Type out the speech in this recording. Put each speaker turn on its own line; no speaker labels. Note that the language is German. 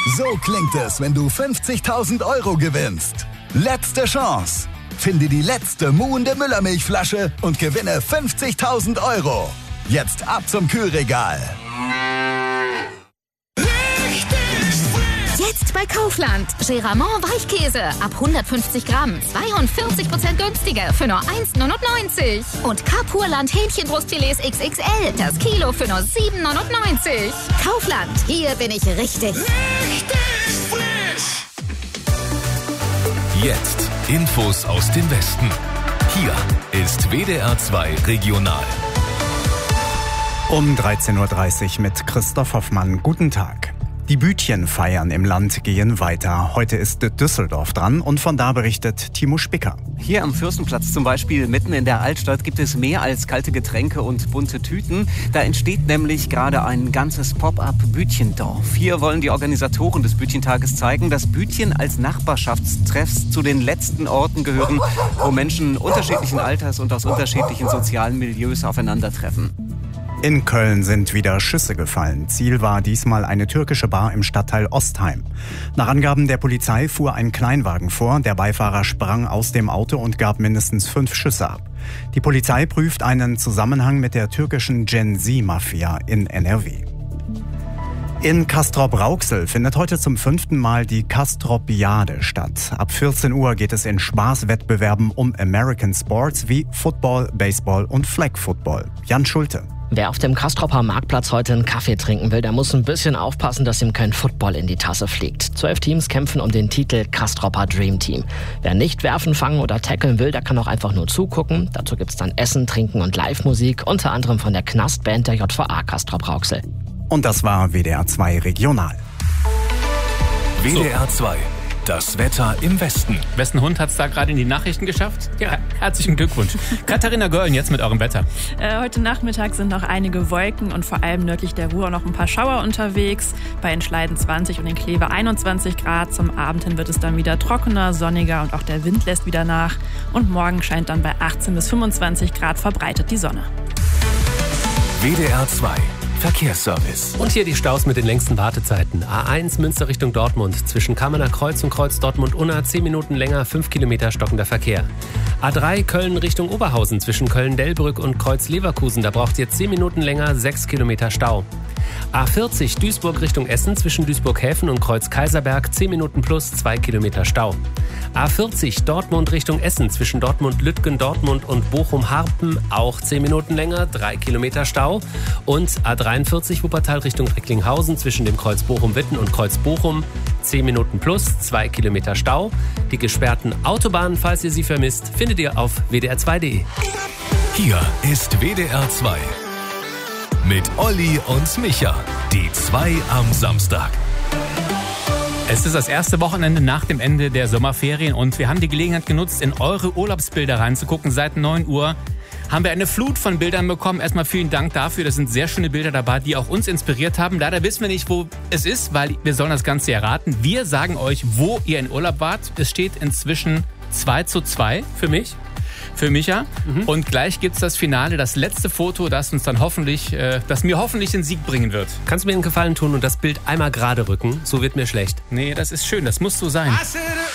So klingt es, wenn du 50.000 € gewinnst. Letzte Chance. Finde die letzte muhende Müllermilchflasche und gewinne 50.000 €. Jetzt ab zum Kühlregal.
Jetzt bei Kaufland. Geramont Weichkäse ab 150 Gramm. 42% günstiger für nur 1,99. Und Kapurland Hähnchenbrustfilets XXL. Das Kilo für nur 7,99. Kaufland. Hier bin ich richtig.
Jetzt Infos aus dem Westen. Hier ist WDR 2 Regional.
Um 13.30 Uhr mit Christoph Hoffmann. Guten Tag. Die Bütchenfeiern im Land gehen weiter. Heute ist Düsseldorf dran und von da berichtet Timo Spicker.
Hier am Fürstenplatz zum Beispiel, mitten in der Altstadt, gibt es mehr als kalte Getränke und bunte Tüten. Da entsteht nämlich gerade ein ganzes Pop-up-Bütchendorf. Hier wollen die Organisatoren des Bütchentages zeigen, dass Bütchen als Nachbarschaftstreffs zu den letzten Orten gehören, wo Menschen unterschiedlichen Alters und aus unterschiedlichen sozialen Milieus aufeinandertreffen.
In Köln sind wieder Schüsse gefallen. Ziel war diesmal eine türkische Bar im Stadtteil Ostheim. Nach Angaben der Polizei fuhr ein Kleinwagen vor. Der Beifahrer sprang aus dem Auto und gab mindestens 5 Schüsse ab. Die Polizei prüft einen Zusammenhang mit der türkischen Gen-Z-Mafia in NRW. In Castrop-Rauxel findet heute zum 5. Mal die Castropiade statt. Ab 14 Uhr geht es in Spaßwettbewerben um American Sports wie Football, Baseball und Flag Football. Jan Schulte.
Wer auf dem Castropper Marktplatz heute einen Kaffee trinken will, der muss ein bisschen aufpassen, dass ihm kein Football in die Tasse fliegt. 12 Teams kämpfen um den Titel Castropper Dream Team. Wer nicht werfen, fangen oder tackeln will, der kann auch einfach nur zugucken. Dazu gibt's dann Essen, Trinken und Live-Musik, unter anderem von der Knastband der JVA Castrop-Rauxel.
Und das war WDR 2 Regional.
WDR 2. Das Wetter im Westen.
Wessen Hund hat es da gerade in die Nachrichten geschafft? Ja, herzlichen Glückwunsch. Katharina Görlen jetzt mit eurem Wetter.
Heute Nachmittag sind noch einige Wolken und vor allem nördlich der Ruhr noch ein paar Schauer unterwegs. Bei Entschleiden 20 und in Kleve 21 Grad. Zum Abend hin wird es dann wieder trockener, sonniger und auch der Wind lässt wieder nach. Und morgen scheint dann bei 18 bis 25 Grad verbreitet die Sonne.
WDR 2. Verkehrsservice.
Und hier die Staus mit den längsten Wartezeiten. A1 Münster Richtung Dortmund. Zwischen Kammerner Kreuz und Kreuz Dortmund-Unna 10 Minuten länger, 5 Kilometer stockender Verkehr. A3 Köln Richtung Oberhausen. Zwischen Köln-Delbrück und Kreuz-Leverkusen. Da braucht ihr 10 Minuten länger, 6 Kilometer Stau. A40 Duisburg Richtung Essen. Zwischen Duisburg-Häfen und Kreuz-Kaiserberg 10 Minuten plus, 2 Kilometer Stau. A40 Dortmund Richtung Essen. Zwischen Dortmund-Lütgen, Dortmund und Bochum-Harpen auch 10 Minuten länger, 3 Kilometer Stau. Und A43 Wuppertal Richtung Recklinghausen. Zwischen dem Kreuz Bochum-Witten und Kreuz Bochum 10 Minuten plus, 2 Kilometer Stau. Die gesperrten Autobahnen, falls ihr sie vermisst, findet ihr auf wdr2.de.
Hier ist WDR 2. Mit Olli und Micha. Die 2 am Samstag.
Es ist das erste Wochenende nach dem Ende der Sommerferien und wir haben die Gelegenheit genutzt, in eure Urlaubsbilder reinzugucken. Seit 9 Uhr haben wir eine Flut von Bildern bekommen. Erstmal vielen Dank dafür. Das sind sehr schöne Bilder dabei, die auch uns inspiriert haben. Leider wissen wir nicht, wo es ist, weil wir sollen das Ganze erraten. Wir sagen euch, wo ihr in Urlaub wart. Es steht inzwischen 2:2 für mich. Für Micha. Und gleich gibt's das Finale, das letzte Foto, das uns dann das mir hoffentlich den Sieg bringen wird.
Kannst du mir einen Gefallen tun und das Bild einmal gerade rücken? So wird mir schlecht.
Nee, das ist schön, das muss so sein.